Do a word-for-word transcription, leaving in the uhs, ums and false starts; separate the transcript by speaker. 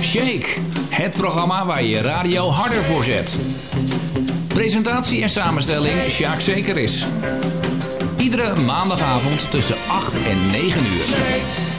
Speaker 1: Shake, het programma waar je radio harder voor zet. Presentatie en samenstelling Sjaak Zekeris. Iedere maandagavond tussen acht en negen uur.